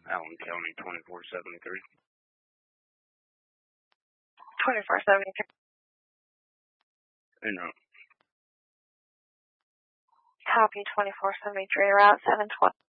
Allen County 2473. 2473. En route. Copy 2473, route 720.